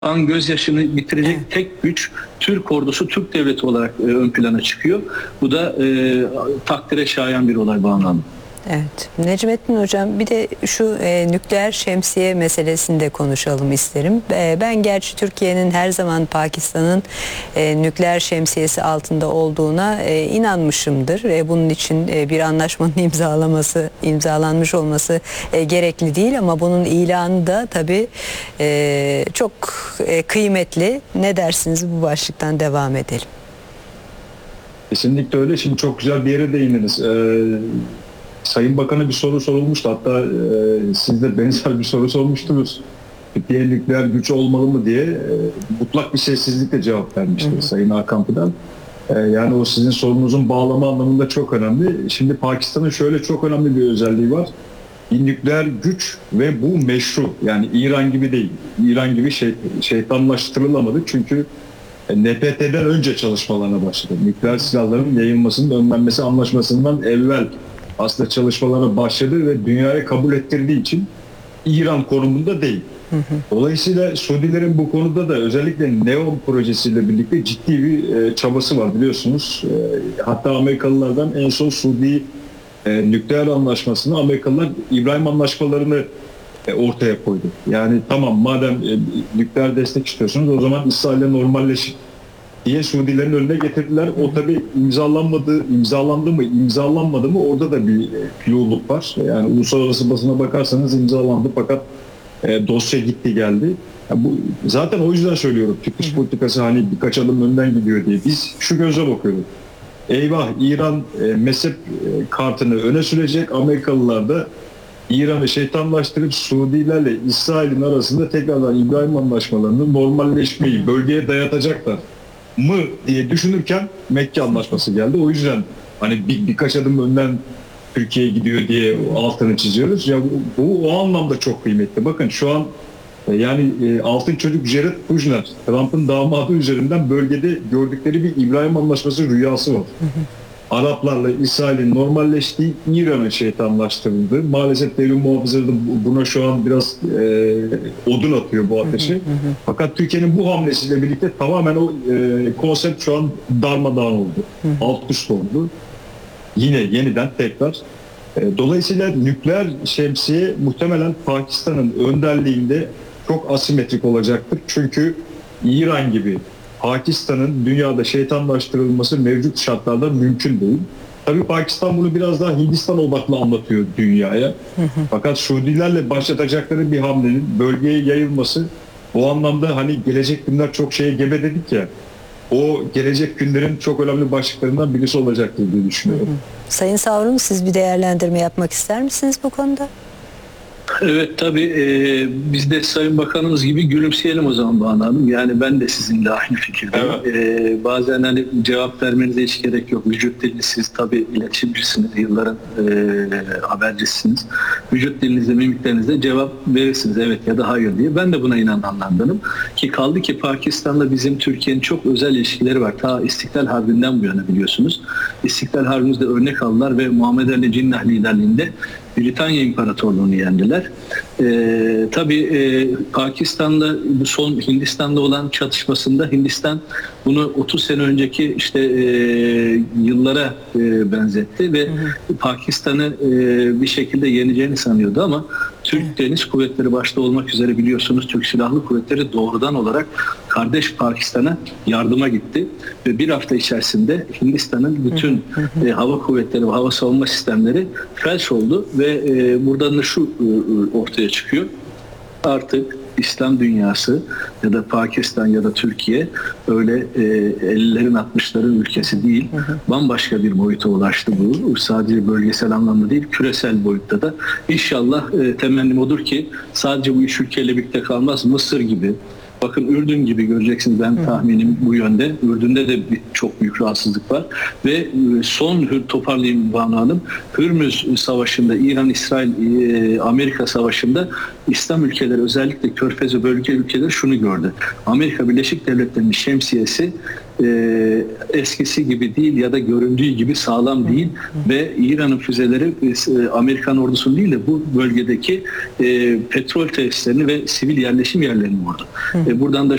an gözyaşını bitirecek Evet. tek güç Türk ordusu, Türk devleti olarak ön plana çıkıyor. Bu da takdire şayan bir olay Banu Hanım. Evet. Necmettin Hocam, bir de şu nükleer şemsiye meselesini de konuşalım isterim. Ben gerçi Türkiye'nin her zaman Pakistan'ın nükleer şemsiyesi altında olduğuna inanmışımdır. Bunun için bir anlaşmanın imzalanmış olması gerekli değil, ama bunun ilanı da tabii çok kıymetli. Ne dersiniz, bu başlıktan devam edelim. Kesinlikle öyle. Şimdi çok güzel bir yere değindiniz. Sayın Bakan'a bir soru sorulmuştu. Hatta siz de benzer bir soru sormuştunuz. Türkiye nükleer güç olmalı mı diye mutlak bir sessizlikle cevap vermişti Sayın Hakan Fidan. Yani o sizin sorunuzun bağlama anlamında çok önemli. Şimdi Pakistan'ın şöyle çok önemli bir özelliği var. Bir nükleer güç ve bu meşru. Yani İran gibi değil. İran gibi şeytanlaştırılamadı. Çünkü NPT'den önce çalışmalarına başladı. Nükleer silahların yayılmasının önlenmesi anlaşmasından evvel aslında çalışmalarına başladı ve dünyaya kabul ettirdiği için İran konumunda değil. Dolayısıyla Suudilerin bu konuda da özellikle NEOM projesiyle birlikte ciddi bir çabası var, biliyorsunuz. Hatta Amerikalılardan en son Suudi nükleer anlaşmasını, Amerikalılar İbrahim anlaşmalarını ortaya koydu. Yani tamam, madem nükleer destek istiyorsunuz, o zaman İsrail'le normalleşin diye Suudilerin önüne getirdiler. O tabii imzalandı mı, imzalanmadı mı, orada da bir yoğunluk var. Yani uluslararası basına bakarsanız imzalandı, fakat dosya gitti geldi. Yani bu, zaten o yüzden söylüyorum, Türk dış politikası hani birkaç adım önden gidiyor diye. Biz şu gözle bakıyoruz. Eyvah, İran mezhep kartını öne sürecek, Amerikalılar da İran'ı şeytanlaştırıp Suudilerle İsrail'in arasında tekrardan İbrahim anlaşmalarını, normalleşmeyi bölgeye dayatacaklar mı diye düşünürken Mekke Anlaşması geldi. O yüzden hani birkaç adım önden Türkiye gidiyor diye altını çiziyoruz. Ya bu o anlamda çok kıymetli. Bakın şu an yani altın çocuk Jared Kushner, Trump'ın damadı üzerinden bölgede gördükleri bir İbrahim Anlaşması rüyası var. Araplarla İsrail'in normalleştiği, İran'ın şeytanlaştırıldığı. Maalesef devrim muhafızları da buna şu an biraz odun atıyor bu ateşi. Fakat Türkiye'nin bu hamlesiyle birlikte tamamen o konsept şu an darmadağın oldu. Alt üst oldu. Yine yeniden tekrar. Dolayısıyla nükleer şemsiye muhtemelen Pakistan'ın önderliğinde çok asimetrik olacaktır. Çünkü İran gibi Pakistan'ın dünyada şeytanlaştırılması mevcut şartlarda mümkün değil. Tabii Pakistan bunu biraz daha Hindistan odaklı anlatıyor dünyaya. Fakat Suudilerle başlatacakları bir hamlenin bölgeye yayılması, o anlamda hani gelecek günler çok şeye gebe dedik ya, o gelecek günlerin çok önemli başlıklarından birisi olacaktır diye düşünüyorum. Sayın Savrun, siz bir değerlendirme yapmak ister misiniz bu konuda? Evet, tabii biz de Sayın Bakanımız gibi gülümseyelim o zaman Banu Hanım. Yani ben de sizinle aynı fikirdeyim. Evet. Bazen hani cevap vermenize hiç gerek yok. Vücut dilini, siz tabii iletişimcisiniz, yılların habercisiniz. Vücut dilinizle, mimiklerinizle cevap verirsiniz, evet ya da hayır diye. Ben de buna inananlardanım. Ki kaldı ki Pakistan'la bizim Türkiye'nin çok özel ilişkileri var. Ta İstiklal Harbi'nden bu yana, biliyorsunuz. İstiklal Harbi'mizde örnek aldılar ve Muhammed Ali Cinnah liderliğinde Britanya İmparatorluğu'nu yendiler. Tabii Pakistan'la bu son Hindistan'da olan çatışmasında Hindistan bunu 30 sene önceki işte yıllara benzetti ve Pakistan'ı bir şekilde yeneceğini sanıyordu, ama Türk Deniz Kuvvetleri başta olmak üzere biliyorsunuz Türk Silahlı Kuvvetleri doğrudan olarak kardeş Pakistan'a yardıma gitti ve bir hafta içerisinde Hindistan'ın bütün hava kuvvetleri ve hava savunma sistemleri felç oldu ve buradan da şu ortaya çıkıyor. Artık İslam dünyası ya da Pakistan ya da Türkiye öyle 50'lerin 60'ların ülkesi değil. Bambaşka bir boyuta ulaştı bu. Sadece bölgesel anlamda değil, küresel boyutta da. İnşallah temennim odur ki sadece bu üç ülkeyle birlikte kalmaz. Mısır gibi, bakın Ürdün gibi göreceksiniz, ben tahminim bu yönde. Ürdün'de de çok büyük rahatsızlık var. Ve son toparlayayım Banu Hanım. Hürmüz Savaşı'nda, İran-İsrail, Amerika Savaşı'nda İslam ülkeleri, özellikle Körfez ve bölge ülkeleri şunu gördü. Amerika Birleşik Devletleri'nin şemsiyesi eskisi gibi değil ya da göründüğü gibi sağlam değil ve İran'ın füzeleri Amerikan ordusunun değil de bu bölgedeki petrol tesislerini ve sivil yerleşim yerlerini vurdu. Buradan da